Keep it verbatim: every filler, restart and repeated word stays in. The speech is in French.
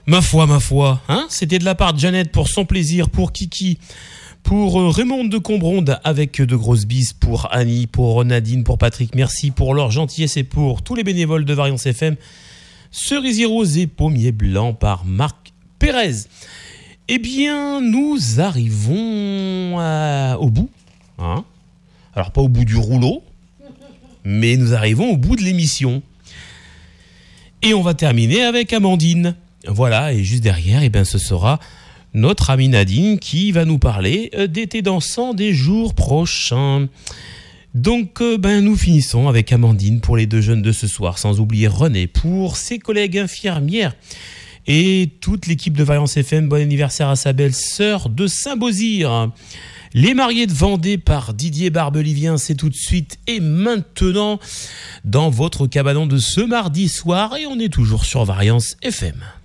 Ma foi, ma foi, hein, c'était de la part de Jeannette pour son plaisir, pour Kiki, pour euh, Raymond de Combronde avec de grosses bises, pour Annie, pour Nadine, pour Patrick. Merci pour leur gentillesse et pour tous les bénévoles de Variance F M. Cerisier rose et pommier blanc par Marc Pérez. Eh bien, nous arrivons à- au bout. Hein, alors, pas au bout du rouleau, mais nous arrivons au bout de l'émission. Et on va terminer avec Amandine. Voilà, et juste derrière, eh ben, ce sera notre amie Nadine qui va nous parler d'été dansant des jours prochains. Donc, euh, ben, nous finissons avec Amandine pour les deux jeunes de ce soir, sans oublier René pour ses collègues infirmières et toute l'équipe de Variance F M. Bon anniversaire à sa belle-sœur de Saint-Beauzire. Les mariés de Vendée par Didier Barbelivien, c'est tout de suite et maintenant dans votre cabanon de ce mardi soir et on est toujours sur Variance F M.